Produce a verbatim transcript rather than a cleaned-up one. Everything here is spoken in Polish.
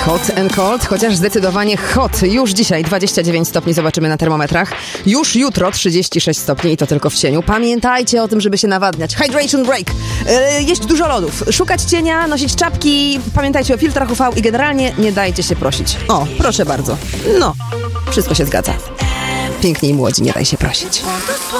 Hot and cold, chociaż zdecydowanie hot. Już dzisiaj dwadzieścia dziewięć stopni zobaczymy na termometrach. Już jutro trzydzieści sześć stopni i to tylko w cieniu. Pamiętajcie o tym, żeby się nawadniać. Hydration break. Yy, jeść dużo lodów. Szukać cienia, nosić czapki. Pamiętajcie o filtrach U V i generalnie nie dajcie się prosić. O, proszę bardzo. No, wszystko się zgadza. Piękni i młodzi, nie daj się prosić.